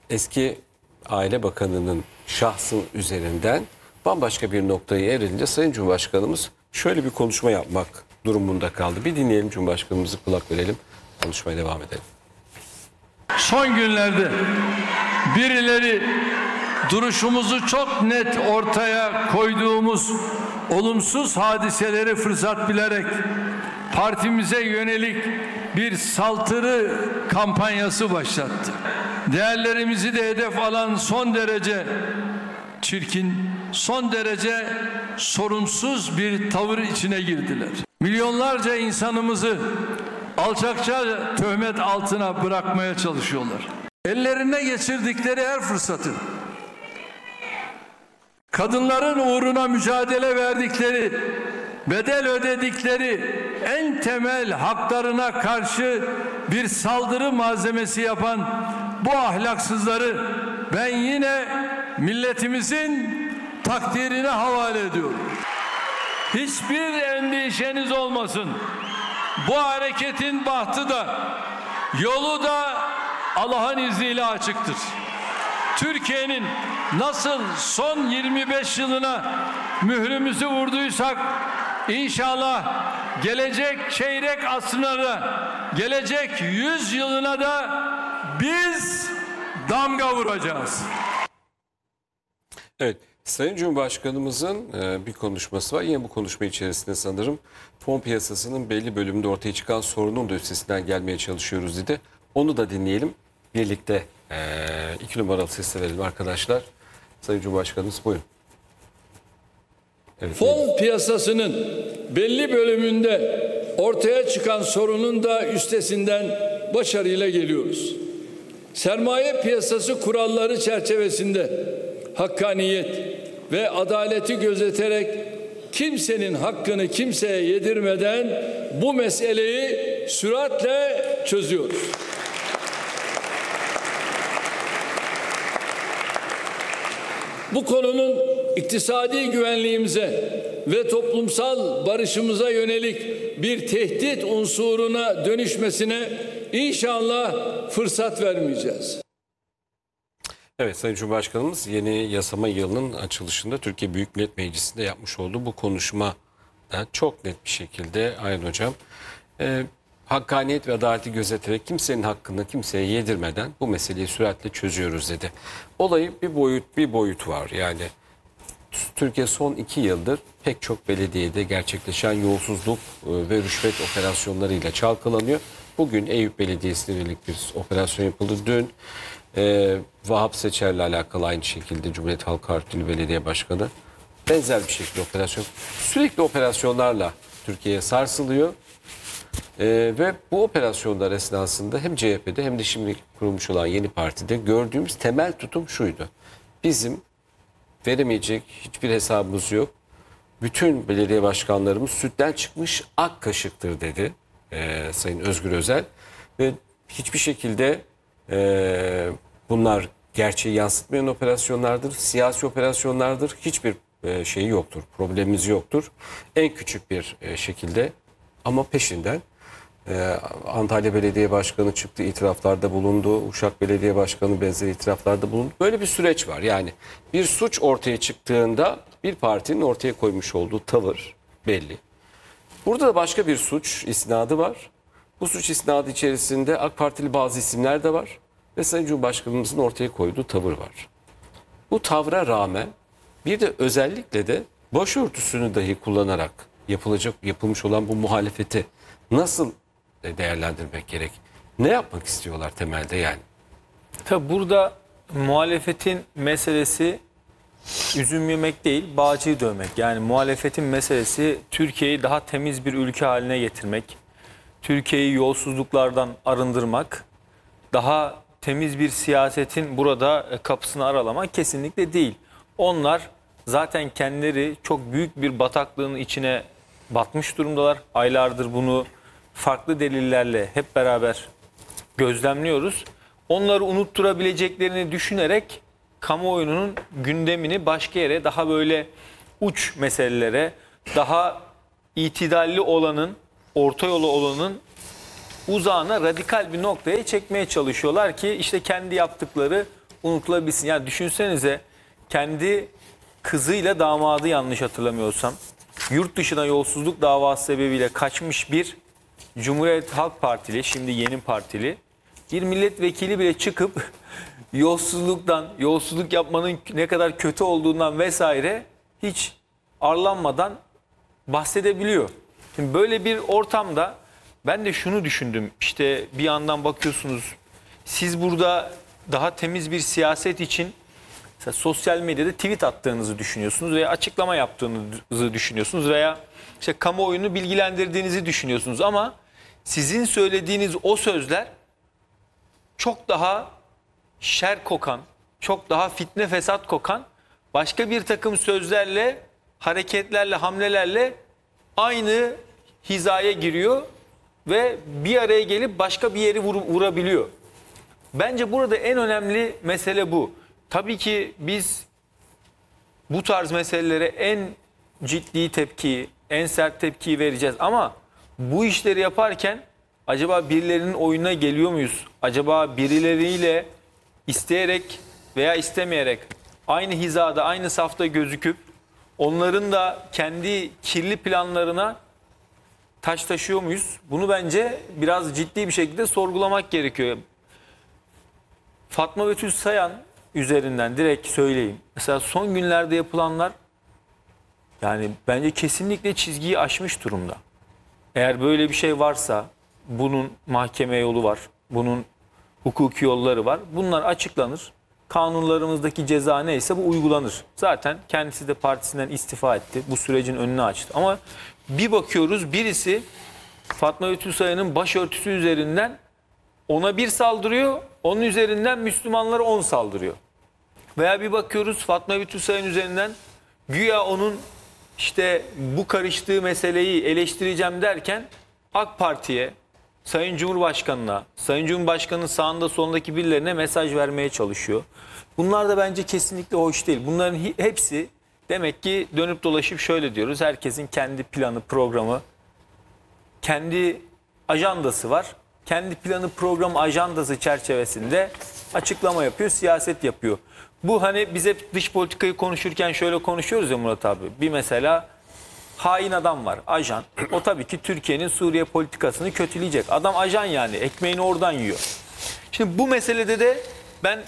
eski Aile Bakanı'nın şahsın üzerinden bambaşka bir noktaya erilince Sayın Cumhurbaşkanımız şöyle bir konuşma yapmak durumunda kaldı. Bir dinleyelim, Cumhurbaşkanımızı kulak verelim. Konuşmaya devam edelim. Son günlerde birileri duruşumuzu çok net ortaya koyduğumuz olumsuz hadiseleri fırsat bilerek partimize yönelik bir saldırı kampanyası başlattı. Değerlerimizi de hedef alan son derece çirkin, son derece sorumsuz bir tavır içine girdiler. Milyonlarca insanımızı alçakça töhmet altına bırakmaya çalışıyorlar. Ellerine geçirdikleri her fırsatı, kadınların uğruna mücadele verdikleri, bedel ödedikleri en temel haklarına karşı bir saldırı malzemesi yapan bu ahlaksızları ben yine milletimizin takdirine havale ediyorum. Hiçbir endişeniz olmasın. Bu hareketin bahtı da, yolu da Allah'ın izniyle açıktır. Türkiye'nin nasıl son 25 yılına mührümüzü vurduysak, İnşallah gelecek çeyrek asrına da, gelecek 100 yılına da biz damga vuracağız. Evet, Sayın Cumhurbaşkanımızın bir konuşması var. Yine bu konuşma içerisinde sanırım fon piyasasının belli bölümünde ortaya çıkan sorunun da üstesinden gelmeye çalışıyoruz dedi. Onu da dinleyelim. Birlikte 2 numaralı sesle verelim arkadaşlar. Sayın Cumhurbaşkanımız buyurun. Evet, fon piyasasının belli bölümünde ortaya çıkan sorunun da üstesinden başarıyla geliyoruz. Sermaye piyasası kuralları çerçevesinde hakkaniyet ve adaleti gözeterek kimsenin hakkını kimseye yedirmeden bu meseleyi süratle çözüyoruz. Bu konunun iktisadi güvenliğimize ve toplumsal barışımıza yönelik bir tehdit unsuruna dönüşmesine inşallah fırsat vermeyeceğiz. Evet, Sayın Cumhurbaşkanımız yeni yasama yılının açılışında Türkiye Büyük Millet Meclisi'nde yapmış olduğu bu konuşma çok net bir şekilde Ayhan Hocam hakkaniyet ve adaleti gözeterek kimsenin hakkını kimseye yedirmeden bu meseleyi süratle çözüyoruz dedi. Olayı bir boyut var. Yani Türkiye son 2 yıldır pek çok belediyede gerçekleşen yolsuzluk ve rüşvet operasyonlarıyla çalkalanıyor. Bugün Eyüp Belediyesi'ne yönelik bir operasyon yapıldı. Dün Vahap Seçer'le alakalı aynı şekilde Cumhuriyet Halk Partili Belediye Başkanı benzer bir şekilde operasyon. Sürekli operasyonlarla Türkiye'ye sarsılıyor. Ve bu operasyonlar esnasında hem CHP'de hem de şimdi kurulmuş olan yeni partide gördüğümüz temel tutum şuydu. Bizim veremeyecek hiçbir hesabımız yok. Bütün belediye başkanlarımız sütten çıkmış ak kaşıktır dedi Sayın Özgür Özel. Ve hiçbir şekilde bunlar gerçeği yansıtmayan operasyonlardır, siyasi operasyonlardır. Hiçbir şeyi yoktur, problemimiz yoktur. En küçük bir şekilde ama peşinden Antalya Belediye Başkanı çıktı, itiraflarda bulundu. Uşak Belediye Başkanı benzer itiraflarda bulundu. Böyle bir süreç var. Yani bir suç ortaya çıktığında bir partinin ortaya koymuş olduğu tavır belli. Burada da başka bir suç isnadı var. Bu suç isnadı içerisinde AK Partili bazı isimler de var. Ve Sayın Cumhurbaşkanımızın ortaya koyduğu tavır var. Bu tavra rağmen bir de özellikle de başörtüsünü dahi kullanarak yapılmış olan bu muhalefeti nasıl değerlendirmek gerek? Ne yapmak istiyorlar temelde yani? Tabi burada muhalefetin meselesi üzüm yemek değil, bağcıyı dövmek. Yani muhalefetin meselesi Türkiye'yi daha temiz bir ülke haline getirmek, Türkiye'yi yolsuzluklardan arındırmak, daha temiz bir siyasetin burada kapısını aralamak kesinlikle değil. Onlar zaten kendileri çok büyük bir bataklığın içine batmış durumdalar. Aylardır bunu farklı delillerle hep beraber gözlemliyoruz. Onları unutturabileceklerini düşünerek kamuoyunun gündemini başka yere, daha böyle uç meselelere, daha itidalli olanın, orta yolu olanın uzağına, radikal bir noktaya çekmeye çalışıyorlar ki işte kendi yaptıkları unutulabilsin. Yani düşünsenize, kendi kızıyla damadı, yanlış hatırlamıyorsam, yurt dışına yolsuzluk davası sebebiyle kaçmış bir Cumhuriyet Halk Partili, şimdi yeni partili bir milletvekili bile çıkıp yolsuzluk yapmanın ne kadar kötü olduğundan vesaire hiç arlanmadan bahsedebiliyor. Şimdi böyle bir ortamda ben de şunu düşündüm. İşte bir yandan bakıyorsunuz, siz burada daha temiz bir siyaset için mesela sosyal medyada tweet attığınızı düşünüyorsunuz veya açıklama yaptığınızı düşünüyorsunuz veya işte kamuoyunu bilgilendirdiğinizi düşünüyorsunuz, ama sizin söylediğiniz o sözler çok daha şer kokan, çok daha fitne fesat kokan başka bir takım sözlerle, hareketlerle, hamlelerle aynı hizaya giriyor ve bir araya gelip başka bir yeri vurabiliyor. Bence burada en önemli mesele bu. Tabii ki biz bu tarz meselelere en ciddi tepkiyi, en sert tepkiyi vereceğiz, ama bu işleri yaparken acaba birilerinin oyununa geliyor muyuz? Acaba birileriyle isteyerek veya istemeyerek aynı hizada, aynı safta gözüküp onların da kendi kirli planlarına taş taşıyor muyuz? Bunu bence biraz ciddi bir şekilde sorgulamak gerekiyor. Fatma Betül Sayan üzerinden direkt söyleyeyim. Mesela son günlerde yapılanlar, yani bence kesinlikle çizgiyi aşmış durumda. Eğer böyle bir şey varsa bunun mahkeme yolu var. Bunun hukuki yolları var. Bunlar açıklanır. Kanunlarımızdaki ceza neyse bu uygulanır. Zaten kendisi de partisinden istifa etti. Bu sürecin önünü açtı. Ama bir bakıyoruz, birisi Fatma Betül Sayan'ın başörtüsü üzerinden ona bir saldırıyor. Onun üzerinden Müslümanlara 10 saldırıyor. Veya bir bakıyoruz, Fatma Betül Sayan üzerinden güya onun işte bu karıştığı meseleyi eleştireceğim derken AK Parti'ye, Sayın Cumhurbaşkanı'na, Sayın Cumhurbaşkanı'nın sağında solundaki birilerine mesaj vermeye çalışıyor. Bunlar da bence kesinlikle hoş değil. Bunların hepsi demek ki dönüp dolaşıp şöyle diyoruz: herkesin kendi planı, programı, kendi ajandası var. Kendi planı, programı, ajandası çerçevesinde açıklama yapıyor, siyaset yapıyor. Bu hani biz hep dış politikayı konuşurken şöyle konuşuyoruz ya Murat abi. Bir mesela hain adam var, ajan. O tabii ki Türkiye'nin Suriye politikasını kötüleyecek. Adam ajan, yani ekmeğini oradan yiyor. Şimdi bu meselede de ben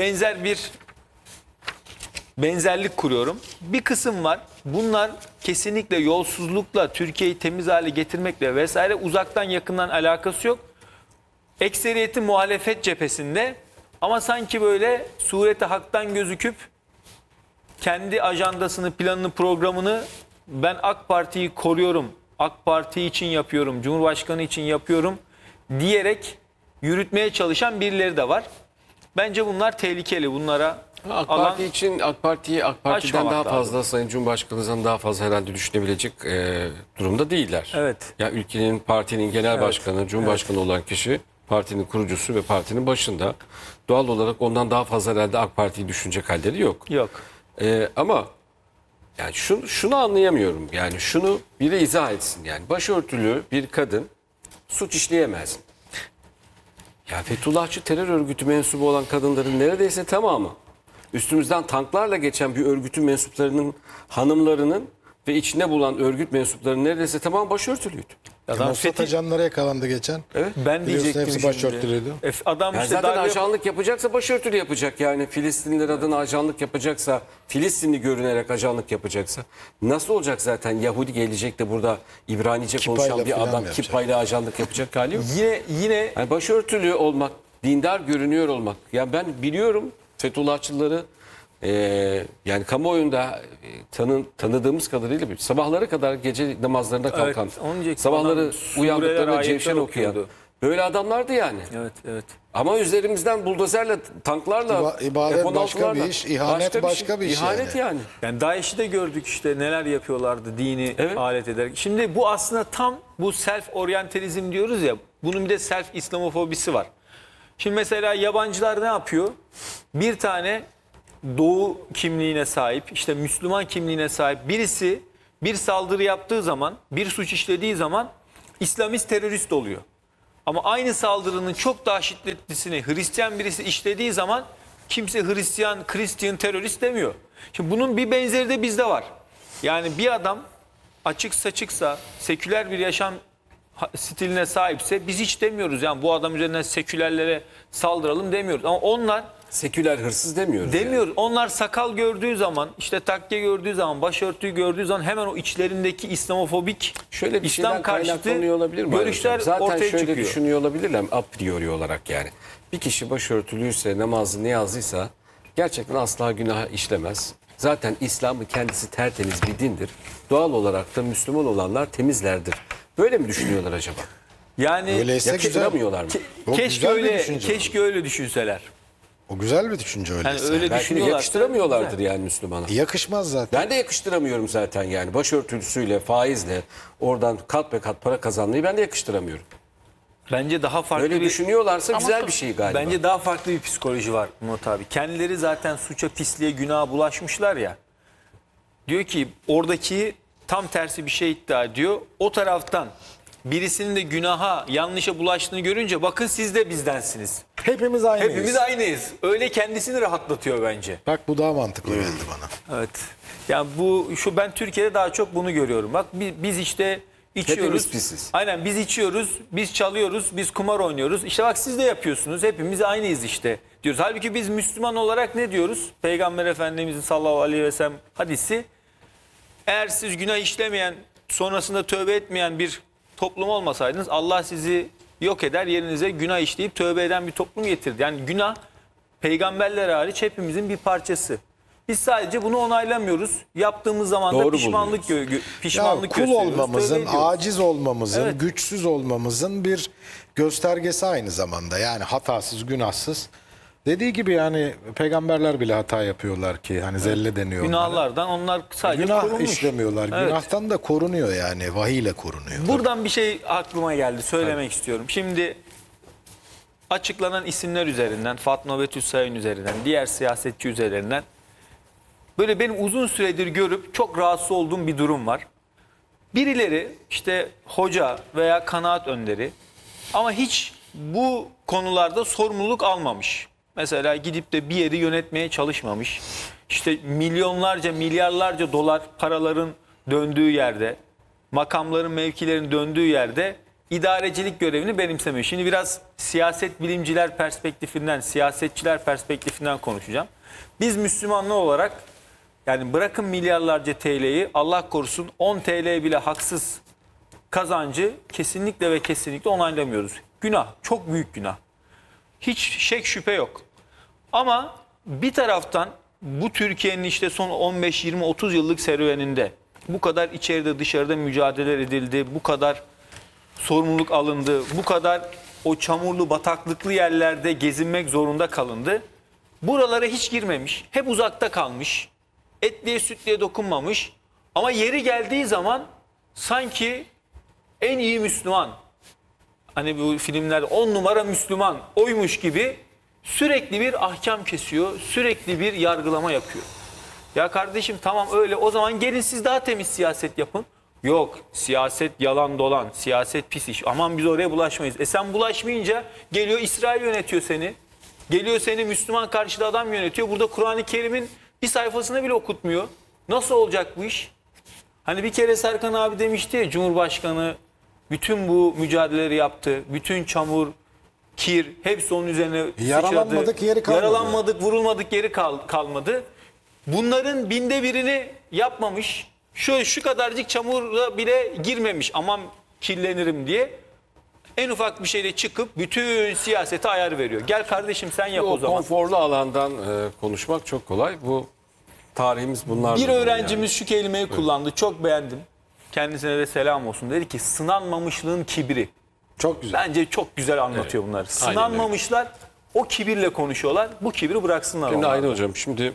benzerlik kuruyorum. Bir kısım var. Bunlar kesinlikle yolsuzlukla, Türkiye'yi temiz hale getirmekle vesaire uzaktan yakından alakası yok. Ekseriyeti muhalefet cephesinde, ama sanki böyle sureti haktan gözüküp kendi ajandasını, planını, programını ben AK Parti'yi koruyorum, AK Parti için yapıyorum, Cumhurbaşkanı için yapıyorum diyerek yürütmeye çalışan birileri de var. Bence bunlar tehlikeli. Bunlara AK Parti için AK Parti'den açmamak daha fazla, lazım. Sayın Cumhurbaşkanı'ndan daha fazla herhalde düşünebilecek durumda değiller. Evet. Ya ülkenin, partinin genel Evet. başkanı, Cumhurbaşkanı olan kişi partinin kurucusu ve partinin başında. Doğal olarak ondan daha fazla herhalde AK Parti'yi düşünecek halleri yok. Yok. Ama yani şunu anlayamıyorum. Yani şunu biri izah etsin. Yani başörtülü bir kadın suç işleyemez. Ya Fethullahçı terör örgütü mensubu olan kadınların neredeyse tamamı, üstümüzden tanklarla geçen bir örgütün mensuplarının, hanımlarının ve içinde bulunan örgüt mensuplarının neredeyse tamamı başörtülüydü. Adam Mossad ajanları yakalandı geçen. ben Biliyorsun diyecektim hepsi şimdi. başörtülüydü. Adam Yani işte zaten darbe- ajanlık yapacaksa başörtülü yapacak. Yani Filistinliler adına ajanlık yapacaksa, Filistinli görünerek ajanlık yapacaksa, nasıl olacak zaten Yahudi gelecek de burada İbranice konuşan Kipayla bir falan adam yapacak. kipayla ajanlık yapacak hali yok. Yine Yani başörtülü olmak, dindar görünüyor olmak. Ya ben biliyorum Fethullahçıları, yani kamuoyunda tanıdığımız kadarıyla sabahlara kadar gece namazlarında kalkan, Evet, onu diyecektim. sabahları Adam sureler, uyandıklarında ayetler cevşen okuyan okuyordu. böyle adamlardı yani. evet. Ama üzerimizden buldozerle, tanklarla, İbadet başka bir F-16'larla, iş, ihanet başka bir iş İhanet yani. Yani DAEŞ'i de gördük işte, neler yapıyorlardı dini Evet. alet ederek. Şimdi bu aslında tam bu self oryantalizm diyoruz ya, bunun bir de self İslamofobisi var. Şimdi mesela yabancılar ne yapıyor? Bir tane Doğu kimliğine sahip, işte Müslüman kimliğine sahip birisi bir saldırı yaptığı zaman, bir suç işlediği zaman İslamist terörist oluyor. Ama aynı saldırının çok daha şiddetlisini Hristiyan birisi işlediği zaman Kimse Hristiyan terörist demiyor. Şimdi bunun bir benzeri de bizde var. Yani bir adam açık saçıksa, seküler bir yaşam stiline sahipse biz hiç demiyoruz. Yani bu adam üzerinden sekülerlere saldıralım demiyoruz. Ama onlar Seküler hırsız demiyoruz. demiyoruz. Onlar sakal gördüğü zaman, işte takke gördüğü zaman, başörtüyü gördüğü zaman hemen o içlerindeki İslamofobik, Şöyle bir İslam şeyden kaynaklanıyor olabilir mi? görüşler Hocam? Zaten ortaya şöyle çıkıyor. düşünüyor olabilirler a priori olarak yani. Bir kişi başörtülüyse, namazı niyazlıysa gerçekten asla günah işlemez. Zaten İslam'ın kendisi tertemiz bir dindir. Doğal olarak da Müslüman olanlar temizlerdir. Böyle mi düşünüyorlar acaba? Yani Öyleyse güzel. Yakıştıramıyorlar mı? O güzel bir düşünce keşke öyle düşünseler. O güzel bir düşünce öyleyse. Yani öyle Belki de düşünüyorlarsa yakıştıramıyorlardır güzel. yani Müslümana. Yakışmaz zaten. Ben de yakıştıramıyorum zaten yani. Başörtülüsüyle, faizle oradan kat be kat para kazanmayı ben de yakıştıramıyorum. Bence daha farklı Öyle bir düşünüyorlarsa güzel bir şey galiba. Bence daha farklı bir psikoloji var Murat abi. Kendileri zaten suça, pisliğe, günaha bulaşmışlar ya. Diyor ki oradaki tam tersi bir şey iddia ediyor. O taraftan birisinin de günaha, yanlışa bulaştığını görünce bakın siz de bizdensiniz. Hepimiz aynıyız. Hepimiz aynıyız. Öyle kendisini rahatlatıyor bence. Bak bu daha mantıklı geldi bana. Evet. Yani ben Türkiye'de daha çok bunu görüyorum. Bak biz işte içiyoruz. Hepimiz pisiz. Aynen biz içiyoruz, biz çalıyoruz, biz kumar oynuyoruz. İşte bak siz de yapıyorsunuz. Hepimiz aynıyız işte diyoruz. Halbuki biz Müslüman olarak ne diyoruz? Peygamber Efendimizin sallallahu aleyhi ve sellem hadisi. Eğer siz günah işlemeyen, sonrasında tövbe etmeyen bir toplum olmasaydınız Allah sizi yok eder, yerinize günah işleyip tövbe eden bir toplum getirdi. Yani günah peygamberler hariç hepimizin bir parçası. Biz sadece bunu onaylamıyoruz. Yaptığımız zaman da Doğru pişmanlık Ya pişmanlık kul gösteriyoruz, olmamızın, tövbe ediyoruz. aciz olmamızın, Evet. güçsüz olmamızın bir göstergesi aynı zamanda. Yani hatasız, günahsız. Dediği gibi yani peygamberler bile hata yapıyorlar ki hani zelle deniyor. onlara. Günahlardan onlar sadece Günah korunmuş. işlemiyorlar. Evet. Günahtan da korunuyor yani. Vahiy ile korunuyor. Buradan bir şey aklıma geldi. Söylemek istiyorum. Şimdi açıklanan isimler üzerinden, Fatma Betül Sayın üzerinden, diğer siyasetçi üzerinden böyle benim uzun süredir görüp çok rahatsız olduğum bir durum var. Birileri işte hoca veya kanaat önderi ama hiç bu konularda sorumluluk almamış. Mesela gidip de bir yeri yönetmeye çalışmamış. İşte milyonlarca, milyarlarca dolar paraların döndüğü yerde, makamların, mevkilerin döndüğü yerde idarecilik görevini benimsemiş. Şimdi biraz siyaset bilimciler perspektifinden, siyasetçiler perspektifinden konuşacağım. Biz Müslümanlar olarak yani bırakın milyarlarca TL'yi, Allah korusun 10 TL bile haksız kazancı kesinlikle ve kesinlikle onaylamıyoruz. Günah, çok büyük günah. Hiç şek şüphe yok. Ama bir taraftan bu Türkiye'nin işte son 15, 20, 30 yıllık serüveninde bu kadar içeride dışarıda mücadele edildi, bu kadar sorumluluk alındı, bu kadar o çamurlu bataklıklı yerlerde gezinmek zorunda kalındı. Buralara hiç girmemiş, hep uzakta kalmış, etliye sütliye dokunmamış ama yeri geldiği zaman sanki en iyi Müslüman, hani bu filmlerde 10 numara Müslüman oymuş gibi sürekli bir ahkam kesiyor, sürekli bir yargılama yapıyor. Ya kardeşim tamam öyle, o zaman gelin siz daha temiz siyaset yapın. Yok, siyaset yalan dolan, siyaset pis iş. Aman biz oraya bulaşmayız. Sen bulaşmayınca geliyor İsrail yönetiyor seni. Geliyor seni Müslüman karşıda adam yönetiyor. Burada Kur'an-ı Kerim'in bir sayfasını bile okutmuyor. Nasıl olacak bu iş? Hani bir kere Serkan abi demişti ya, Cumhurbaşkanı bütün bu mücadeleleri yaptı. Bütün çamur, kir hepsi onun üzerine Yaralanmadık sıçradı. yeri kalmadı. Yaralanmadık, vurulmadık yeri kalmadı. Bunların binde birini yapmamış. Şu kadarcık çamura bile girmemiş. Aman kirlenirim diye. En ufak bir şeyle çıkıp bütün siyasete ayar veriyor. Gel kardeşim sen yap o O zaman. konforlu alandan konuşmak çok kolay. Bu tarihimiz bunlar. Bir öğrencimiz şu kelimeyi kullandı. Çok beğendim. Kendisine de selam olsun. Dedi ki sınanmamışlığın kibri. Çok güzel. Bence çok güzel anlatıyor bunları. Aynen Sınanmamışlar, o kibirle konuşuyorlar. Bu kibri bıraksınlar. Şimdi onlar. aynı hocam. Şimdi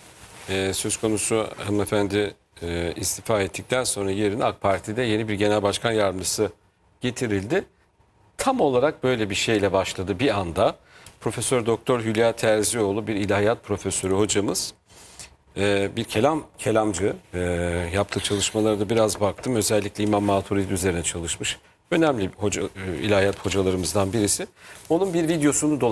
söz konusu hanımefendi istifa ettikten sonra yerine AK Parti'de yeni bir genel başkan yardımcısı getirildi. Tam olarak böyle bir şeyle başladı bir anda. Profesör Doktor Hülya Terzioğlu, bir ilahiyat profesörü hocamız, bir kelamcı, yaptığı çalışmalara da biraz baktım. Özellikle İmam Maturidi üzerine çalışmış. Önemli ilahiyat hocalarımızdan birisi. Onun bir videosunu